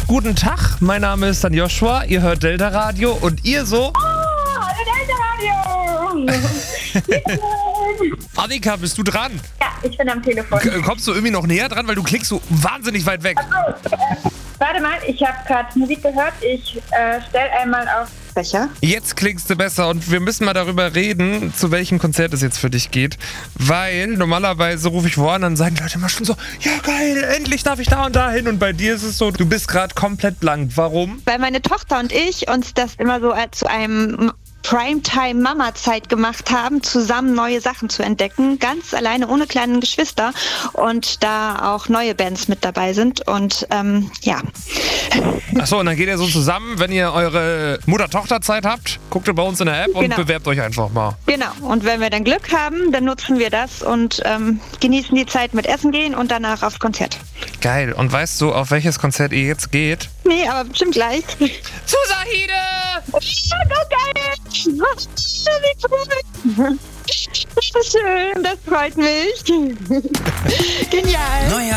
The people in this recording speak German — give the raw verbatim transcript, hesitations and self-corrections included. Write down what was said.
guten Tag. Mein Name ist dann Joshua. Ihr hört Delta Radio und ihr so... Oh, hallo Delta Radio! Annika, bist du dran? Ja, ich bin am Telefon. K- kommst du irgendwie noch näher dran, weil du klickst so wahnsinnig weit weg. Achso, äh, warte mal, ich habe gerade Musik gehört. Ich äh, stelle einmal auf Becher. Jetzt klingst du besser und wir müssen mal darüber reden, zu welchem Konzert es jetzt für dich geht. Weil normalerweise rufe ich wo an, dann sagen die Leute immer schon so, ja geil, endlich darf ich da und da hin. Und bei dir ist es so, du bist gerade komplett blank. Warum? Weil meine Tochter und ich uns das immer so als zu einem Primetime-Mama-Zeit gemacht haben, zusammen neue Sachen zu entdecken, ganz alleine, ohne kleine Geschwister, und da auch neue Bands mit dabei sind und ähm, ja. Achso, und dann geht ihr so zusammen, wenn ihr eure Mutter-Tochter-Zeit habt, guckt ihr bei uns in der App und Genau. bewerbt euch einfach mal. Genau, und wenn wir dann Glück haben, dann nutzen wir das und ähm, genießen die Zeit mit Essen gehen und danach aufs Konzert. Geil, und weißt du, auf welches Konzert ihr jetzt geht? Nee, aber bestimmt gleich. Zu Sahide! Oh, so geil! Wie cool! Das ist schön, das freut mich. Genial. Neuer